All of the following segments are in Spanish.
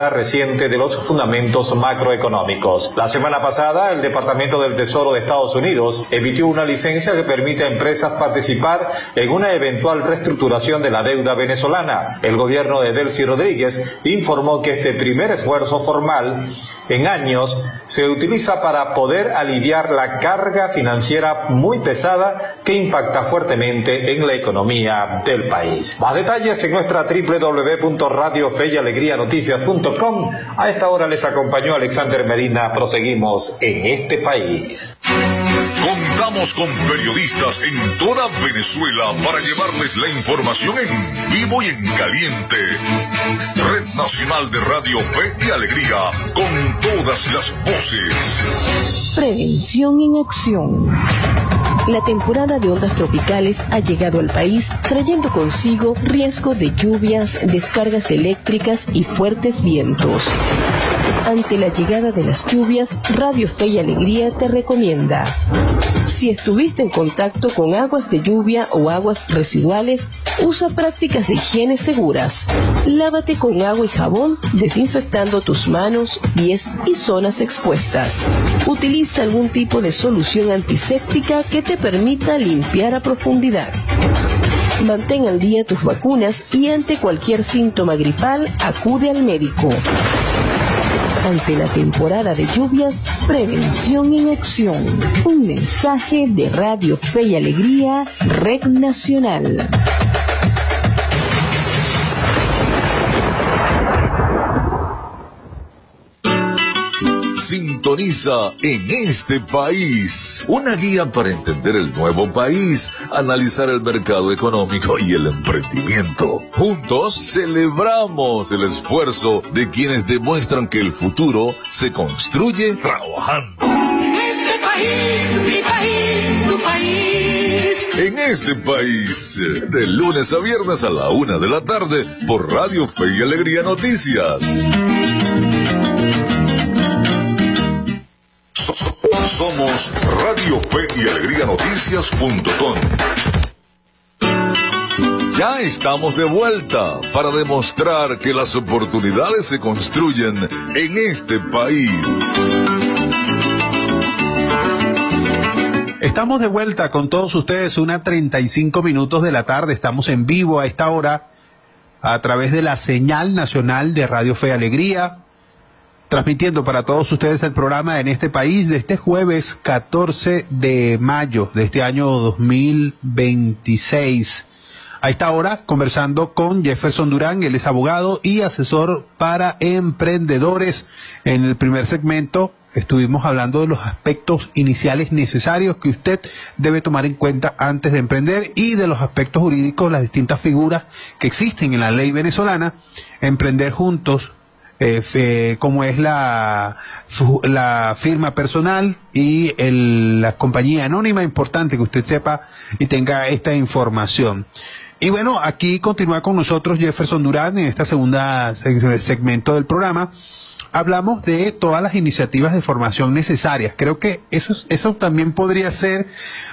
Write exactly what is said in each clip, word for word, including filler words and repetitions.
reciente de los fundamentos macroeconómicos. La semana pasada, el Departamento del Tesoro de Estados Unidos emitió una licencia que permite a empresas participar en una eventual reestructuración de la deuda venezolana. El gobierno de Delcy Rodríguez informó que este primer esfuerzo formal en años se utiliza para poder aliviar la carga financiera muy pesada que impacta fuertemente en la economía del país. Más detalles en nuestra doble u doble u doble u punto radio fe y alegría noticias punto com. A esta hora les acompañó Alexander Medina. Proseguimos en este país. Contamos con periodistas en toda Venezuela para llevarles la información en vivo y en caliente. Red Nacional de Radio Fe y Alegría, con todas las voces. Prevención en acción. La temporada de ondas tropicales ha llegado al país trayendo consigo riesgo de lluvias, descargas eléctricas y fuertes vientos. Ante la llegada de las lluvias, Radio Fe y Alegría te recomienda: si estuviste en contacto con aguas de lluvia o aguas residuales, usa prácticas de higiene seguras. Lávate con agua y jabón, desinfectando tus manos, pies y zonas expuestas. Utiliza algún tipo de solución antiséptica que te permita limpiar a profundidad. Mantén al día tus vacunas y ante cualquier síntoma gripal, acude al médico. Ante la temporada de lluvias, prevención en acción. Un mensaje de Radio Fe y Alegría, Red Nacional. Sintoniza En Este País, una guía para entender el nuevo país, analizar el mercado económico y el emprendimiento. Juntos celebramos el esfuerzo de quienes demuestran que el futuro se construye trabajando. En este país, mi país, tu país. En Este País, de lunes a viernes a la una de la tarde, por Radio Fe y Alegría Noticias. Somos Radio Fe y Alegría Noticias punto com. Ya estamos de vuelta para demostrar que las oportunidades se construyen en este país. Estamos de vuelta con todos ustedes, una treinta y cinco minutos de la tarde. Estamos en vivo a esta hora a través de la señal nacional de Radio Fe y Alegría, transmitiendo para todos ustedes el programa En Este País de este jueves catorce de mayo de este año dos mil veintiséis. A esta hora conversando con Jefferson Durán, él es abogado y asesor para emprendedores. En el primer segmento estuvimos hablando de los aspectos iniciales necesarios que usted debe tomar en cuenta antes de emprender y de los aspectos jurídicos, las distintas figuras que existen en la ley venezolana. Emprender juntos, Eh, eh, como es la, la firma personal y el, la compañía anónima. Importante que usted sepa y tenga esta información. Y bueno, aquí continúa con nosotros Jefferson Durán en esta segunda segmento del programa. Hablamos de todas las iniciativas de formación necesarias. Creo que eso, eso también podría ser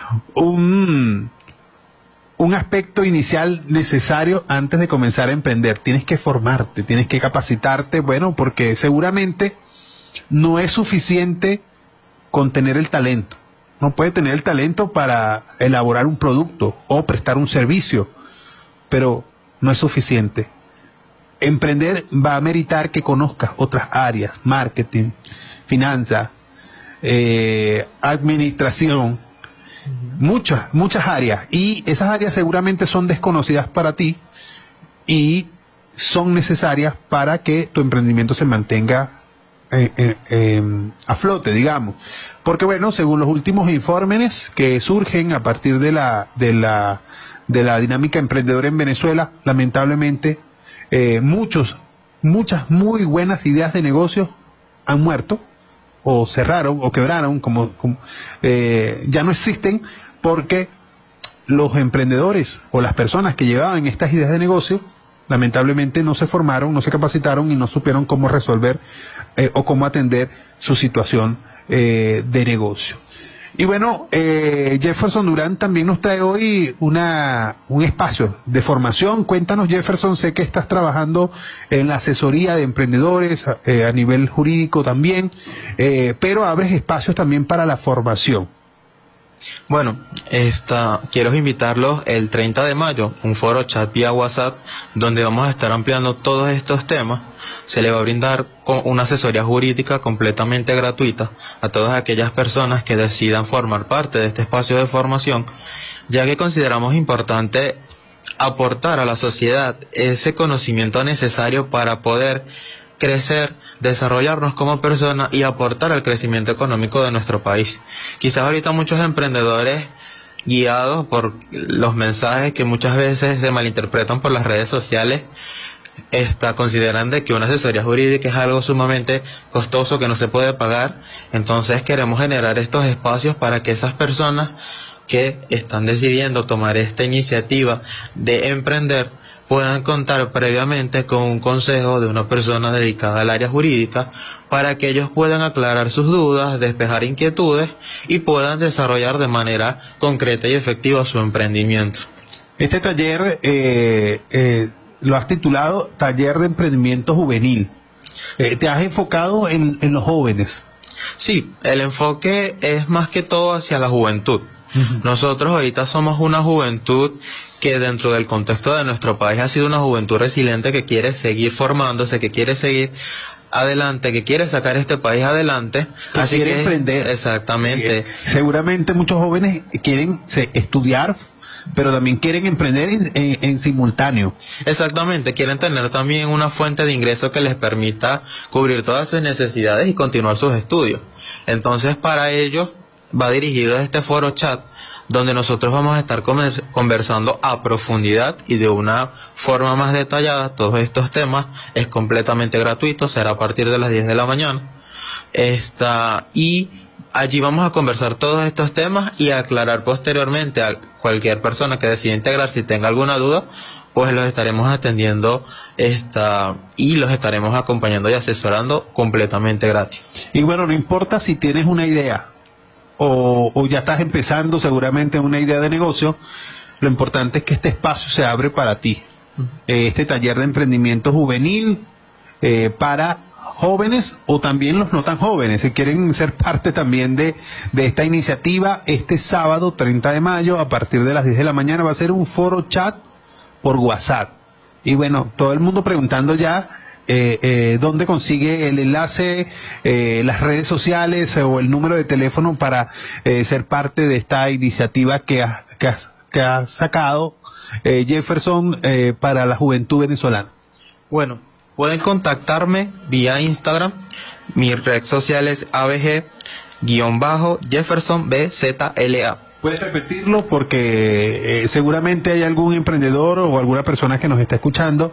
un... un aspecto inicial necesario antes de comenzar a emprender. Tienes que formarte, tienes que capacitarte, bueno, porque seguramente no es suficiente con tener el talento. No puede tener el talento para elaborar un producto o prestar un servicio, pero no es suficiente. Emprender va a meritar que conozcas otras áreas: marketing, finanzas, eh, administración, muchas, muchas áreas, y esas áreas seguramente son desconocidas para ti y son necesarias para que tu emprendimiento se mantenga eh, eh, eh, a flote, digamos. Porque bueno, según los últimos informes que surgen a partir de la de la de la dinámica emprendedora en Venezuela, lamentablemente eh, muchos muchas muy buenas ideas de negocios han muerto o cerraron o quebraron, como, como eh, ya no existen, porque los emprendedores o las personas que llevaban estas ideas de negocio lamentablemente no se formaron, no se capacitaron y no supieron cómo resolver eh, o cómo atender su situación eh, de negocio. Y bueno, eh, Jefferson Durán también nos trae hoy una un espacio de formación. Cuéntanos, Jefferson, sé que estás trabajando en la asesoría de emprendedores eh, a nivel jurídico también, eh, pero abres espacios también para la formación. Bueno, esta, quiero invitarlos el treinta de mayo, un foro chat vía WhatsApp, donde vamos a estar ampliando todos estos temas. Se le va a brindar una asesoría jurídica completamente gratuita a todas aquellas personas que decidan formar parte de este espacio de formación, ya que consideramos importante aportar a la sociedad ese conocimiento necesario para poder crecer, desarrollarnos como personas y aportar al crecimiento económico de nuestro país. Quizás ahorita muchos emprendedores, guiados por los mensajes que muchas veces se malinterpretan por las redes sociales, Está, consideran de que una asesoría jurídica es algo sumamente costoso que no se puede pagar. Entonces queremos generar estos espacios para que esas personas que están decidiendo tomar esta iniciativa de emprender puedan contar previamente con un consejo de una persona dedicada al área jurídica para que ellos puedan aclarar sus dudas, despejar inquietudes y puedan desarrollar de manera concreta y efectiva su emprendimiento. Este taller eh, eh, lo has titulado Taller de Emprendimiento Juvenil. Eh, ¿Te has enfocado en, en los jóvenes? Sí, el enfoque es más que todo hacia la juventud. Uh-huh. Nosotros ahorita somos una juventud que dentro del contexto de nuestro país ha sido una juventud resiliente que quiere seguir formándose, que quiere seguir adelante, que quiere sacar este país adelante, que así quiere que emprender. Exactamente. Eh, seguramente muchos jóvenes quieren se, estudiar, pero también quieren emprender en, en, en simultáneo. Exactamente, quieren tener también una fuente de ingreso que les permita cubrir todas sus necesidades y continuar sus estudios. Entonces, para ello va dirigido este foro chat, donde nosotros vamos a estar conversando a profundidad y de una forma más detallada todos estos temas. Es completamente gratuito, será a partir de las diez de la mañana. Esta, y allí vamos a conversar todos estos temas y aclarar posteriormente a cualquier persona que decida integrar, si tenga alguna duda, pues los estaremos atendiendo esta, y los estaremos acompañando y asesorando completamente gratis. Y bueno, no importa si tienes una idea O, o ya estás empezando seguramente una idea de negocio, lo importante es que este espacio se abre para ti. Eh, este taller de emprendimiento juvenil eh, para jóvenes o también los no tan jóvenes, si quieren ser parte también de, de esta iniciativa, este sábado treinta de mayo a partir de las diez de la mañana va a ser un foro chat por WhatsApp. Y bueno, todo el mundo preguntando ya Eh, eh, dónde consigue el enlace, eh, las redes sociales eh, o el número de teléfono para eh, ser parte de esta iniciativa que ha, que ha, que ha sacado eh, Jefferson eh, para la juventud venezolana. Bueno, pueden contactarme vía Instagram. Mi red social es A B G guión bajo Jefferson B Z L A. ¿Puedes repetirlo? Porque eh, seguramente hay algún emprendedor o alguna persona que nos está escuchando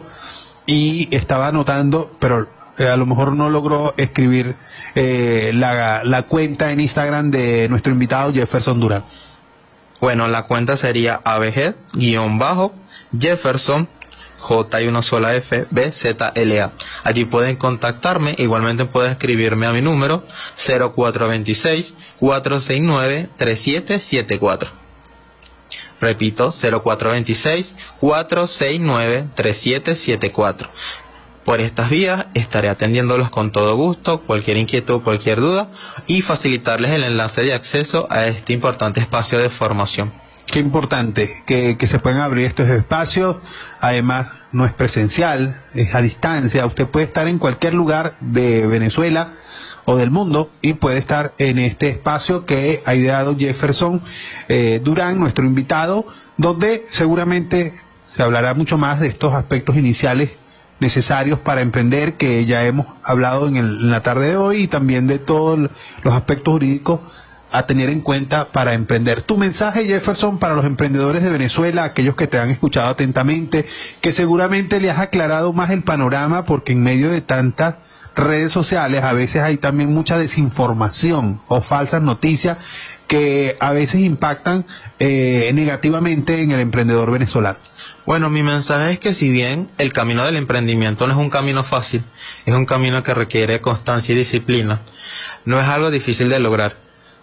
y estaba anotando, pero eh, a lo mejor no logró escribir eh, la, la cuenta en Instagram de nuestro invitado Jefferson Durán. Bueno, la cuenta sería A B G guión bajo Jefferson J y una sola F B Z L A. Allí pueden contactarme, igualmente pueden escribirme a mi número cero cuatro dos seis, cuatro seis nueve, tres siete siete cuatro. Repito, cero cuatro dos seis, cuatro seis nueve, tres siete siete cuatro. Por estas vías estaré atendiéndolos con todo gusto, cualquier inquietud, cualquier duda, y facilitarles el enlace de acceso a este importante espacio de formación. Qué importante que, que se puedan abrir estos espacios. Además, no es presencial, es a distancia. Usted puede estar en cualquier lugar de Venezuela o del mundo y puede estar en este espacio que ha ideado Jefferson eh, Durán, nuestro invitado, donde seguramente se hablará mucho más de estos aspectos iniciales necesarios para emprender, que ya hemos hablado en, el, en la tarde de hoy, y también de todos los aspectos jurídicos a tener en cuenta para emprender. Tu mensaje, Jefferson, para los emprendedores de Venezuela, aquellos que te han escuchado atentamente, que seguramente le has aclarado más el panorama, porque en medio de tantas redes sociales a veces hay también mucha desinformación o falsas noticias que a veces impactan eh, negativamente en el emprendedor venezolano. Bueno, mi mensaje es que si bien el camino del emprendimiento no es un camino fácil, es un camino que requiere constancia y disciplina, no es algo difícil de lograr.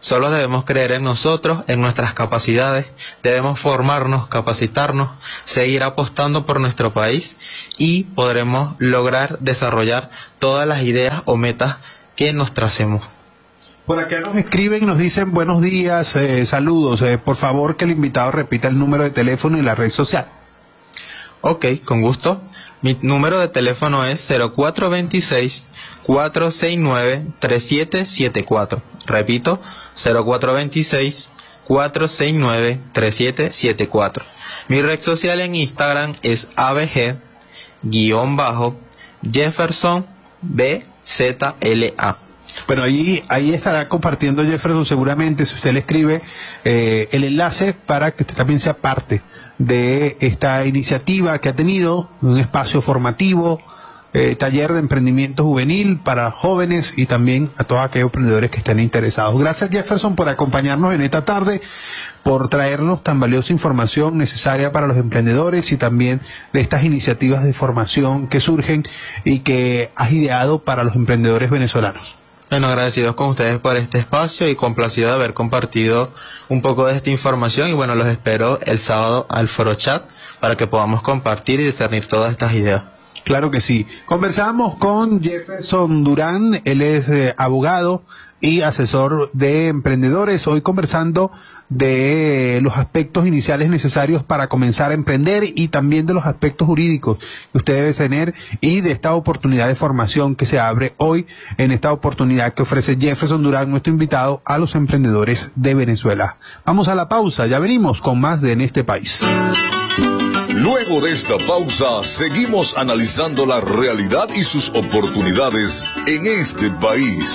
Solo debemos creer en nosotros, en nuestras capacidades, debemos formarnos, capacitarnos, seguir apostando por nuestro país y podremos lograr desarrollar todas las ideas o metas que nos tracemos. Por acá nos escriben y nos dicen buenos días, eh, saludos, eh, por favor que el invitado repita el número de teléfono y la red social. Ok, con gusto. Mi número de teléfono es cero cuatro dos seis, cuatro seis nueve, tres siete siete cuatro. Repito, cero cuatro dos seis, cuatro seis nueve, tres siete siete cuatro. Mi red social en Instagram es A B G guión bajo Jefferson B Z L A. Bueno, ahí, ahí estará compartiendo Jefferson seguramente, si usted le escribe eh, el enlace para que usted también sea parte de esta iniciativa que ha tenido, un espacio formativo, eh, taller de emprendimiento juvenil para jóvenes y también a todos aquellos emprendedores que estén interesados. Gracias, Jefferson, por acompañarnos en esta tarde, por traernos tan valiosa información necesaria para los emprendedores y también de estas iniciativas de formación que surgen y que has ideado para los emprendedores venezolanos. Bueno, agradecidos con ustedes por este espacio y complacido de haber compartido un poco de esta información y bueno, los espero el sábado al Foro Chat para que podamos compartir y discernir todas estas ideas. Claro que sí. Conversamos con Jefferson Durán, él es eh, abogado y asesor de emprendedores, hoy conversando de los aspectos iniciales necesarios para comenzar a emprender y también de los aspectos jurídicos que usted debe tener y de esta oportunidad de formación que se abre hoy en esta oportunidad que ofrece Jefferson Durán, nuestro invitado, a los emprendedores de Venezuela. Vamos a la pausa, ya venimos con más de En este país. Luego de esta pausa, seguimos analizando la realidad y sus oportunidades en este país.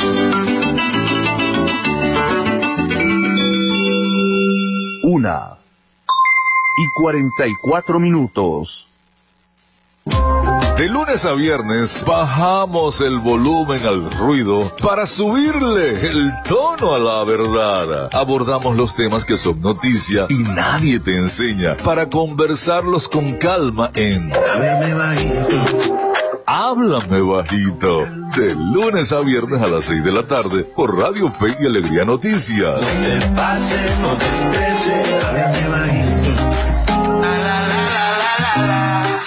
Una y cuarenta y cuatro minutos. De lunes a viernes bajamos el volumen al ruido para subirle el tono a la verdad. Abordamos los temas que son noticia y nadie te enseña para conversarlos con calma en Háblame Bajito. Háblame Bajito. De lunes a viernes a las seis de la tarde por Radio Fe y Alegría Noticias. No te pase, no te estreses, háblame bajito. La, la, la, la, la, la.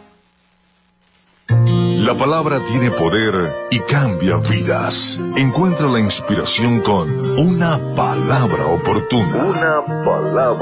La palabra tiene poder y cambia vidas. Encuentra la inspiración con una palabra oportuna. Una palabra